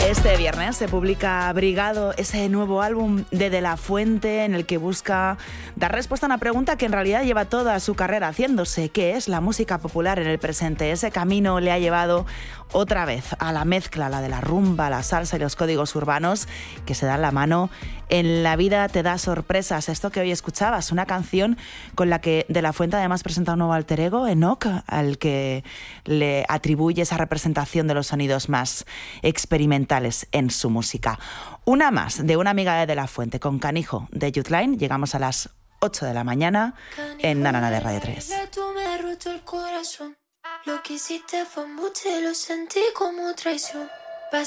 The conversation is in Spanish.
Este viernes se publica Brigado, ese nuevo álbum de La Fuente, en el que busca dar respuesta a una pregunta que en realidad lleva toda su carrera haciéndose: ¿qué es la música popular en el presente? Ese camino le ha llevado otra vez a la mezcla, la de la rumba, la salsa y los códigos urbanos que se dan la mano. En La vida te da sorpresas. Esto que hoy escuchabas, una canción con la que De La Fuente además presenta un nuevo alter ego, Enoch, al que le atribuye esa representación de los sonidos más experimentales en su música. Una más de una amiga de La Fuente, con Canijo de Youthline. Llegamos a las 8 de la mañana en Nanana de Radio 3. Lo que hiciste fue mucho y lo sentí como traición.